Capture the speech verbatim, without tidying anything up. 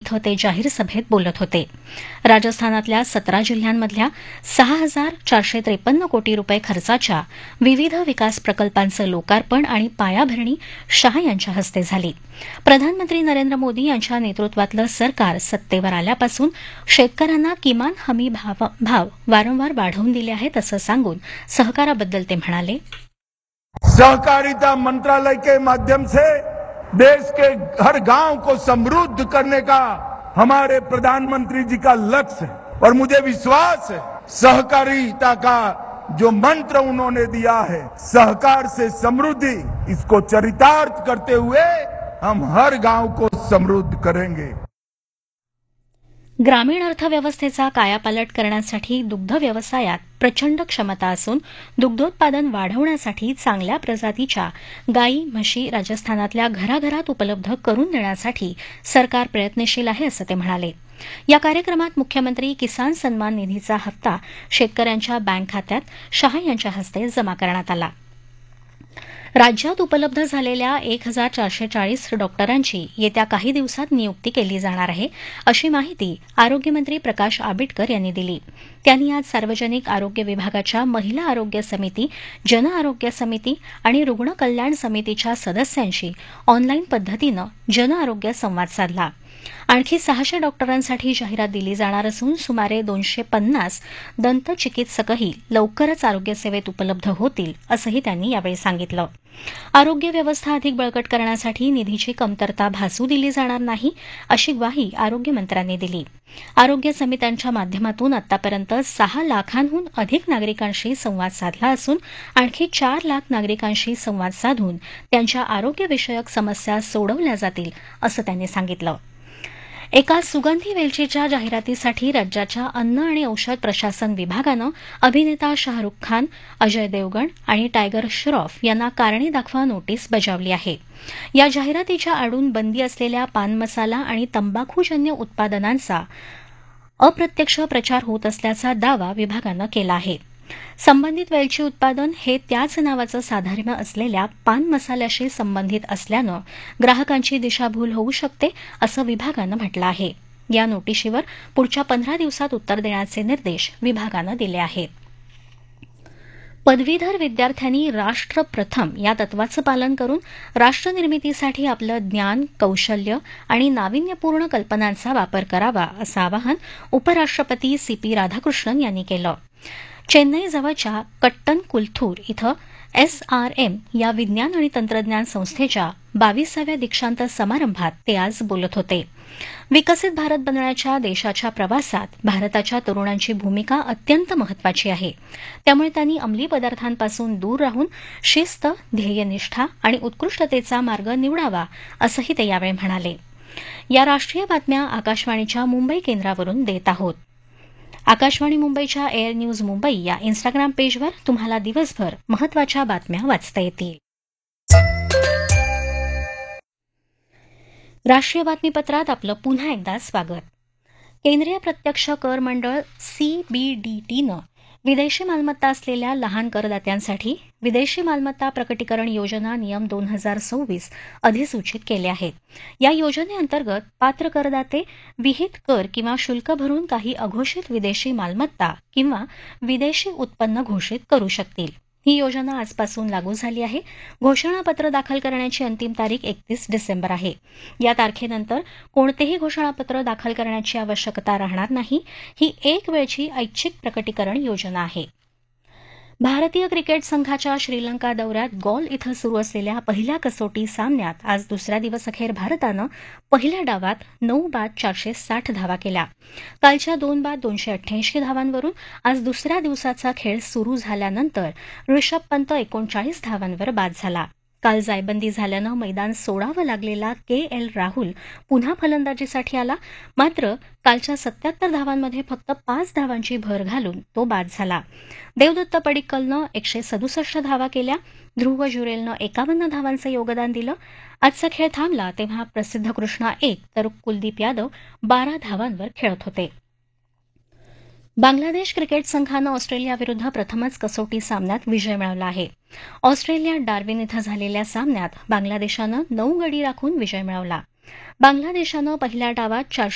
इथं ते जाहीर सभेत बोलत होते. राजस्थानातल्या सतरा जिल्ह्यांमधल्या सहा हजार चारशे त्रेपन्न कोटी रुपये खर्चाच्या विविध विकास प्रकल्पांचं लोकार्पण आणि पायाभरणी शाह यांच्या हस्ते झाली. प्रधानमंत्री नरेंद्र मोदी यांच्या नेतृत्वातलं सरकार सत्तेवर आल्यापासून शेतकऱ्यांना किमान हमी भाव, भाव वारंवार वाढवून दिले आहेत असं सांगून सहकाराबद्दल ते म्हणाले. सहकारिता मंत्रालय के माध्यम से देश के हर गांव को समृद्ध करने का हमारे प्रधानमंत्री जी का लक्ष्य है और मुझे विश्वास है सहकारिता का जो मंत्र उन्होंने दिया है सहकार से समृद्धि, इसको चरितार्थ करते हुए हम हर गांव को समृद्ध करेंगे. ग्रामीण अर्थव्यवस्थेचा कायापालट करण्यासाठी दुग्ध व्यवसायात प्रचंड क्षमता असून दुग्धोत्पादन वाढवण्यासाठी चांगल्या प्रजातीच्या गायी म्हशी राजस्थानातल्या घराघरात उपलब्ध करून देण्यासाठी सरकार प्रयत्नशील आहे असं ते म्हणाले. या कार्यक्रमात मुख्यमंत्री किसान सन्मान निधीचा हप्ता शेतकऱ्यांच्या बँक खात्यात शाह यांच्या हस्ते जमा करण्यात आला. राज्यात उपलब्ध झालेल्या एक हजार चारशे चाळीस डॉक्टरांची येत्या काही दिवसात नियुक्ती केली जाणार आहे अशी माहिती आरोग्यमंत्री प्रकाश आंबेडकर यांनी दिली. त्यांनी आज सार्वजनिक आरोग्य विभागाच्या महिला आरोग्य समिती, जन आरोग्य समिती आणि रुग्ण कल्याण समितीच्या सदस्यांशी ऑनलाईन पद्धतीनं जन आरोग्य संवाद साधला. आणखी सहाशे डॉक्टरांसाठी जाहिरात दिली जाणार असून सुमारे दोनशे पन्नास दंतचिकित्सकही लवकरच आरोग्य सेवेत उपलब्ध होतील असंही त्यांनी यावेळी सांगितलं. आरोग्य व्यवस्था अधिक बळकट करण्यासाठी निधीची कमतरता भासू दिली जाणार नाही अशी ग्वाही आरोग्यमंत्र्यांनी दिली. आरोग्य समित्यांच्या माध्यमातून आतापर्यंत सहा लाखांहून अधिक नागरिकांशी संवाद साधला असून आणखी चार लाख नागरिकांशी संवाद साधून त्यांच्या आरोग्यविषयक समस्या सोडवल्या जातील असं त्यांनी सांगितलं. एका सुगंधी वेलचीच्या जाहिरातीसाठी राज्याच्या अन्न आणि औषध प्रशासन विभागानं अभिनेता शाहरुख खान, अजय देवगण आणि टायगर श्रॉफ यांना कारणे दाखवा नोटीस बजावली आहे. या जाहिरातीच्या आडून बंदी असलेल्या पान मसाला आणि तंबाखूजन्य उत्पादनांचा अप्रत्यक्ष प्रचार होत असल्याचा दावा विभागानं केला आहे. संबंधित वेलची उत्पादन हे त्याच नावाचं साधर्म्य असलेल्या पान मसाल्याशी संबंधित असल्यानं ग्राहकांची दिशाभूल होऊ शकते असं विभागानं म्हटलं आहे. या नोटिशीवर पुढच्या पंधरा दिवसात उत्तर देण्याचे निर्देश विभागानं दिले आहेत. पदवीधर विद्यार्थ्यांनी राष्ट्र प्रथम या तत्वाचं पालन करून राष्ट्रनिर्मितीसाठी आपलं ज्ञान, कौशल्य आणि नाविन्यपूर्ण कल्पनांचा वापर करावा असं आवाहन उपराष्ट्रपती सी पी राधाकृष्णन यांनी केलं. चेन्नईजवळच्या कट्टनकुलथूर इथं एस आर एम या विज्ञान आणि तंत्रज्ञान संस्थेच्या बावीसाव्या दीक्षांत समारंभात ते आज बोलत होते. विकसित भारत बनण्याच्या देशाच्या प्रवासात भारताच्या तरुणांची भूमिका अत्यंत महत्वाची आहे. त्यामुळे त्यांनी अंमली पदार्थांपासून दूर राहून शिस्त, ध्येयनिष्ठा आणि उत्कृष्टतेचा मार्ग निवडावा असंही ते यावेळी म्हणाले. या राष्ट्रीय बातम्या आकाशवाणीच्या मुंबई केंद्रावरून देत आहोत. आकाशवाणी मुंबईच्या एअर न्यूज मुंबई या इन्स्टाग्राम पेजवर तुम्हाला दिवसभर महत्वाच्या बातम्या वाचता येतील. राष्ट्रीय बातमीपत्रात आपलं पुन्हा एकदा स्वागत. केंद्रीय प्रत्यक्ष कर मंडळ सीबीडीटीनं विदेशी मालमत्ता असलेल्या लहान करदात्यांसाठी विदेशी मालमत्ता प्रकटीकरण योजना नियम दोन हजार सव्वीस अधिसूचित केले आहेत. या योजनेअंतर्गत पात्र करदाते विहित कर किंवा शुल्क भरून काही अघोषित विदेशी मालमत्ता किंवा विदेशी उत्पन्न घोषित करू शकतील. ही योजना आजपासून लागू झाली आहे. घोषणापत्र दाखल करण्याची अंतिम तारीख एकतीस डिसेंबर आहे. या तारखेनंतर कोणतेही घोषणापत्र दाखल करण्याची आवश्यकता राहणार नाही. ही एक वेळची ऐच्छिक प्रकटीकरण योजना आहे. भारतीय क्रिकेट संघाच्या श्रीलंका दौऱ्यात गॉल इथं सुरू असलेल्या पहिल्या कसोटी सामन्यात आज दुसऱ्या दिवस अखेर भारतानं पहिल्या डावात नऊ बाद चारशे साठ धावा केल्या. कालच्या दोन बाद दोनशे अठ्ठ्याऐंशी धावांवरून आज दुसऱ्या दिवसाचा खेळ सुरू झाल्यानंतर ऋषभ पंत एकोणचाळीस धावांवर बाद झाला. काल जायबंदी झाल्यानं मैदान सोडावं लागलेला के एल राहुल पुन्हा फलंदाजीसाठी आला. मात्र कालच्या सत्याहत्तर धावांमध्ये फक्त पाच धावांची भर घालून तो बाद झाला. देवदत्त पडिक्कलनं एकशे सदुसष्ट धावा केल्या. ध्रुव जुरेलनं एकावन्न धावांचं योगदान दिलं. आजचा खेळ थांबला तेव्हा प्रसिद्ध कृष्णा एक तर कुलदीप यादव बारा धावांवर खेळत होते. बांगलादेश क्रिकेट संघानं ऑस्ट्रेलियाविरुद्ध प्रथमच कसोटी सामन्यात विजय मिळवला आहे. ऑस्ट्रेलियात डार्विन इथं झालेल्या सामन्यात बांगलादेशानं नऊ गडी राखून विजय मिळवला. बांगलादेशानं पहिल्या डावात चारशे